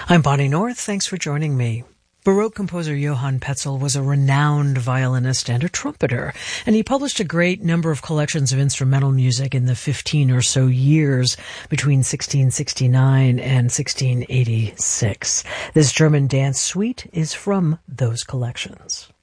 I'm Bonnie North. Thanks for joining me. Baroque composer Johann Petzel was a renowned violinist and a trumpeter, and he published a great number of collections of instrumental music in the 15 or so years between 1669 and 1686. This German dance suite is from those collections.